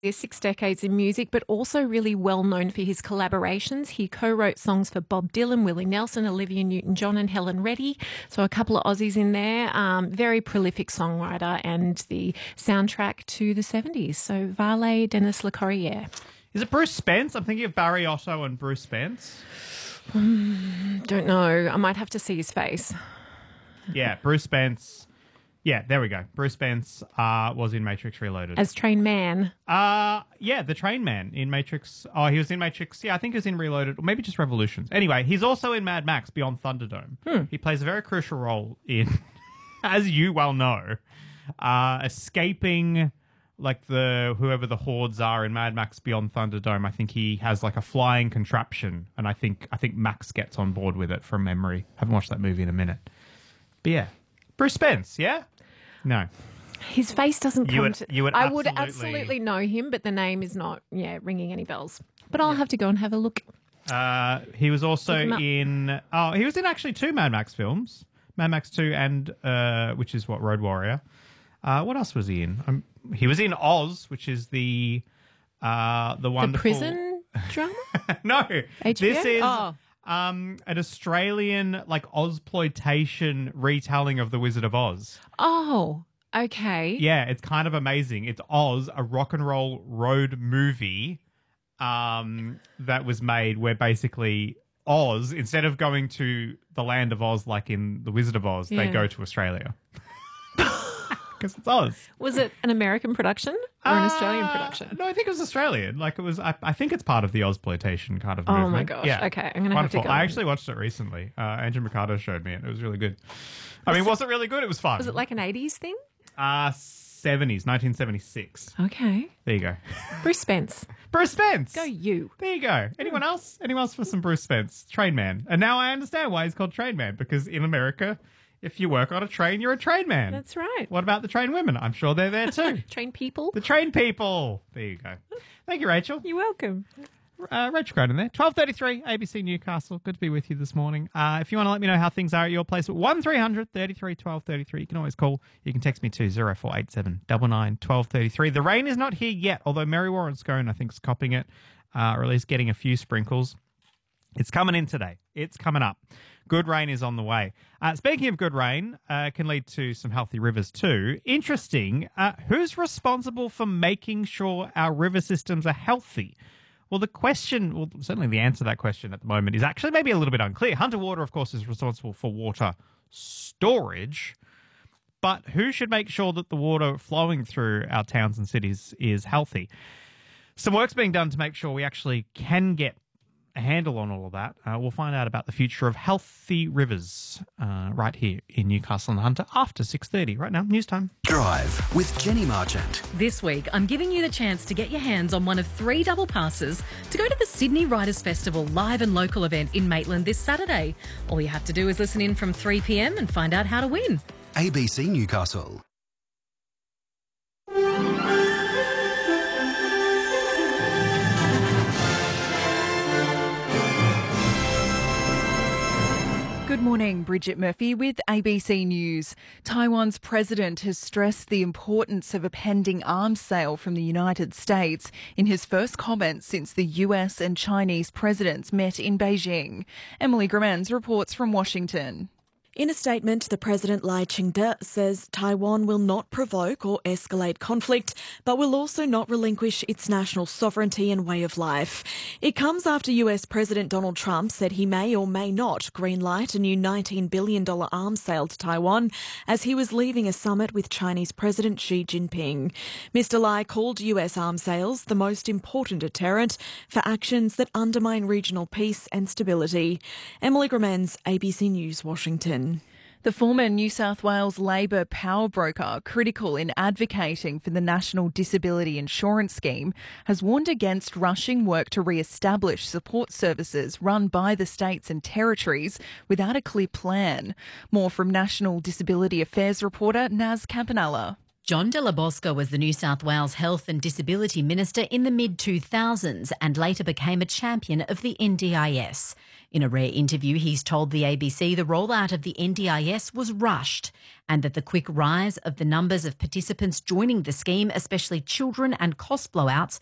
6 decades in music, but also really well known for his collaborations. He co-wrote songs for Bob Dylan, Willie Nelson, Olivia Newton-John and Helen Reddy. So a couple of Aussies in there. Very prolific songwriter and the soundtrack to the 70s. So Varley, Dennis Le Corriere. Is it Bruce Spence? I'm thinking of Barry Otto and Bruce Spence. Don't know. I might have to see his face. Yeah, Bruce Spence. Yeah, there we go. Bruce Spence was in Matrix Reloaded. As Train Man. Yeah, the Train Man in Matrix. Oh, he was in Matrix. Yeah, I think he was in Reloaded, or maybe just Revolutions. Anyway, he's also in Mad Max Beyond Thunderdome. He plays a very crucial role in, as you well know, escaping like whoever the hordes are in Mad Max Beyond Thunderdome. I think he has like a flying contraption, and I think Max gets on board with it from memory. Haven't watched that movie in a minute. But yeah. Bruce Spence, yeah? No. His face doesn't come to... I would absolutely know him, but the name is not ringing any bells. But I'll have to go and have a look. He was also in... Oh, he was in actually 2 Mad Max films. Mad Max 2 and... which is what, Road Warrior. What else was he in? He was in Oz, which is the wonderful... The prison drama? No. HBO? This is... an Australian like Ozploitation retelling of The Wizard of Oz. Oh, okay. Yeah, it's kind of amazing. It's Oz, a rock and roll road movie that was made where basically Oz, instead of going to the land of Oz like in The Wizard of Oz, they go to Australia. Because it's Oz. Was it an American production or an Australian production? No, I think it was Australian. Like it was. I think it's part of the Ozploitation kind of movement. Oh my gosh! Yeah. Okay, I'm gonna have to go. I actually watched it recently. Andrew Mercado showed me it. It was really good. I mean, was it really good? It was fun. Was it like an 80s thing? 70s, 1976. Okay. There you go. Bruce Spence. Bruce Spence. Go you. There you go. Anyone else? Anyone else for some Bruce Spence? Train Man. And now I understand why he's called Train Man, because in America, if you work on a train, you're a train man. That's right. What about the train women? I'm sure they're there too. Train people. The train people. There you go. Thank you, Rachel. You're welcome. Rachel Cronin there. 12:33, ABC Newcastle. Good to be with you this morning. If you want to let me know how things are at your place, 1300 33 1233. You can always call. You can text me to 0487 99 1233. The rain is not here yet, although Mary Warren Scone, I think, is copping it, or at least getting a few sprinkles. It's coming in today. It's coming up. Good rain is on the way. Speaking of good rain, can lead to some healthy rivers too. Interesting. Who's responsible for making sure our river systems are healthy? Well, certainly the answer to that question at the moment is actually maybe a little bit unclear. Hunter Water, of course, is responsible for water storage. But who should make sure that the water flowing through our towns and cities is healthy? Some work's being done to make sure we actually can get a handle on all of that. We'll find out about the future of healthy rivers right here in Newcastle and Hunter after 6:30. Right now, news time. Drive with Jenny Marchant. This week, I'm giving you the chance to get your hands on one of 3 double passes to go to the Sydney Writers' Festival live and local event in Maitland this Saturday. All you have to do is listen in from 3 p.m. and find out how to win. ABC Newcastle. Good morning, Bridget Murphy with ABC News. Taiwan's president has stressed the importance of a pending arms sale from the United States in his first comments since the US and Chinese presidents met in Beijing. Emily Gramans reports from Washington. In a statement, the President Lai Ching-te says Taiwan will not provoke or escalate conflict, but will also not relinquish its national sovereignty and way of life. It comes after US President Donald Trump said he may or may not greenlight a new $19 billion arms sale to Taiwan as he was leaving a summit with Chinese President Xi Jinping. Mr. Lai called US arms sales the most important deterrent for actions that undermine regional peace and stability. Emily Gramans, ABC News, Washington. The former New South Wales Labor power broker, critical in advocating for the National Disability Insurance Scheme, has warned against rushing work to re-establish support services run by the states and territories without a clear plan. More from National Disability Affairs reporter Naz Campanella. John Della Bosca was the New South Wales Health and Disability Minister in the mid-2000s and later became a champion of the NDIS. In a rare interview, he's told the ABC the rollout of the NDIS was rushed and that the quick rise of the numbers of participants joining the scheme, especially children and cost blowouts,